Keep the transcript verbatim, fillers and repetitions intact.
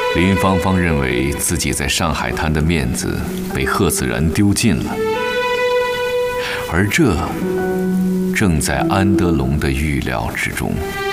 林芳芳认为自己在上海滩的面子被贺子然丢尽了，而这正在安德龙的预料之中。